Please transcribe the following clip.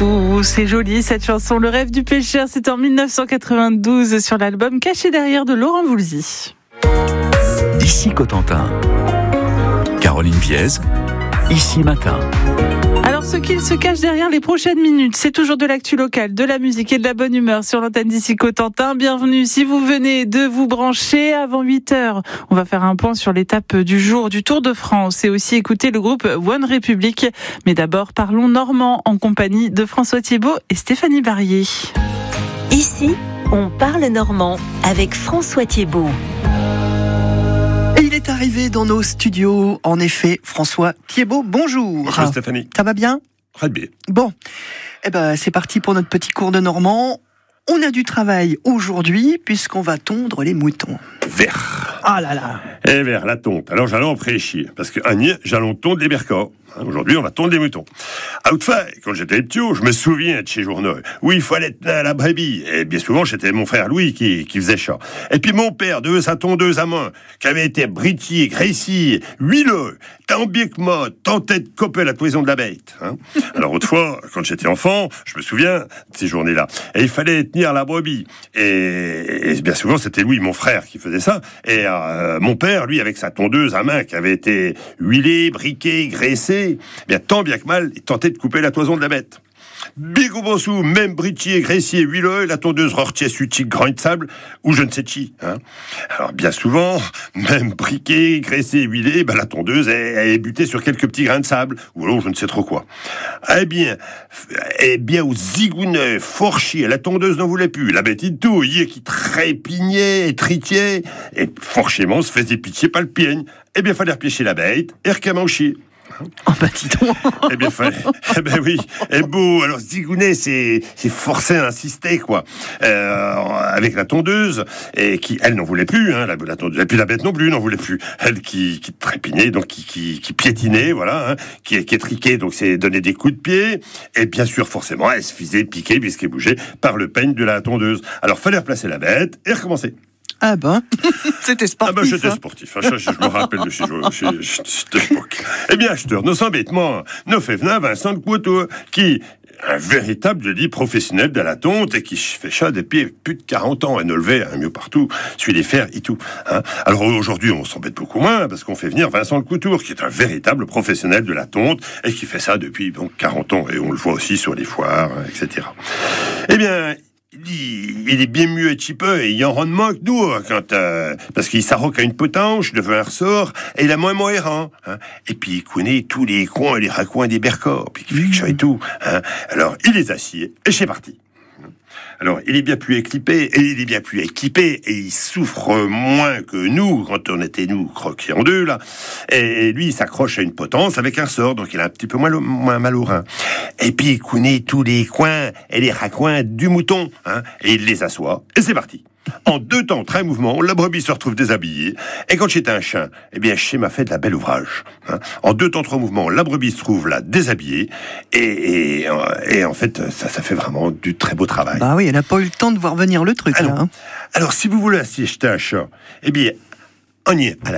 Oh, c'est joli cette chanson. Le rêve du pêcheur, c'était en 1992 sur l'album Caché derrière de Laurent Voulzy. Ici Cotentin. Caroline Viez, Ici Matin. Alors, ce qu'il se cache derrière les prochaines minutes, c'est toujours de l'actu locale, de la musique et de la bonne humeur sur l'antenne d'Ici Cotentin. Bienvenue si vous venez de vous brancher avant 8h. On va faire un point sur l'étape du jour du Tour de France et aussi écouter le groupe One Republic. Mais d'abord, parlons normand en compagnie de François Thiebaud et Stéphanie Barrier. Ici, on parle normand avec François Thiebaud. Et il est arrivé dans nos studios, en effet, François Thiebaud, bonjour. Bonjour Stéphanie. Ça va bien ? Très bien. Bon, c'est parti pour notre petit cours de normand. On a du travail aujourd'hui, puisqu'on va tondre les moutons. Vert. Ah là là. Et vert, la tonte. Alors j'allons prêcher, parce que j'allons tondre les bercors. Aujourd'hui, on va tondre les moutons. Autrefois, quand j'étais petit, je me souviens de chez Journaux, où il fallait tenir la brebis. Et bien souvent, c'était mon frère Louis qui faisait ça. Et puis mon père, de sa tondeuse à main, qui avait été britier, graissy, huileux, tant bien que moi, tentait de couper la toison de la bête. Alors autrefois, quand j'étais enfant, je me souviens de ces journées-là. Et il fallait tenir la brebis. Et bien souvent, c'était Louis, mon frère, qui faisait ça. Et mon père, lui, avec sa tondeuse à main, qui avait été huilée, briquée, graissée, bien tant bien que mal, il tentait de couper la toison de la bête. Big au bon sou, même britier, graissier, huileux, la tondeuse rortiait sutique, grain de sable, ou je ne sais qui. Alors bien souvent, même briqué, graissé, huilé, la tondeuse est butée sur quelques petits grains de sable, ou alors je ne sais trop quoi. Eh bien, au zigounet, fort chier, la tondeuse n'en voulait plus. La bête tout, qui trépignait et tritiait, et forcément se faisait pitié pas le piègne. Eh bien, fallait repêcher la bête, et recamaucher. Oh dis donc. Eh bien, fallait. Oui. Et beau, alors zigounet, c'est forcé à insister, quoi. Avec la tondeuse, et qui, elle, n'en voulait plus, la tondeuse. Et puis la bête non plus, n'en voulait plus. Elle qui trépignait, donc qui piétinait, voilà, qui étriquait, donc c'est donner des coups de pied. Et bien sûr, forcément, elle se faisait piquer, puisqu'elle bougeait par le peigne de la tondeuse. Alors, fallait replacer la bête et recommencer. C'était sportif. J'étais sportif. Je me rappelle de cette époque. Eh bien, acheteur, nos embêtements, nous fait venir Vincent de Couteau, qui un véritable professionnel de la tonte et qui fait ça depuis plus de 40 ans et ne le fait mieux partout, suit les fers et tout. Alors aujourd'hui, on s'embête beaucoup moins parce qu'on fait venir Vincent de Couture, qui est un véritable professionnel de la tonte et qui fait ça depuis donc 40 ans et on le voit aussi sur les foires, etc. Eh bien, il est bien mieux équipé et il en rendement que nous parce qu'il s'arroque à une potanche devant un ressort et il a moins errant. Et puis il connaît tous les coins et les raccoins des bercors, puis il fait que ça et tout. Alors il les assied et c'est parti. Alors, il est bien plus équipé et il souffre moins que nous quand on était nous croqués en deux là. Et lui, il s'accroche à une potence avec un ressort, donc il a un petit peu moins mal au rein. Et puis il connaît tous les coins et les raccoins du mouton, et il les assoit et c'est parti. En 2 temps, très mouvement, la brebis se retrouve déshabillée. Et quand j'étais un chien, chez m'a fait de la belle ouvrage. En 2 temps, 3 mouvements, la brebis se trouve là déshabillée. Et en fait, ça fait vraiment du très beau travail. Oui, elle n'a pas eu le temps de voir venir le truc. Alors, si vous voulez assister un chat, on y est à la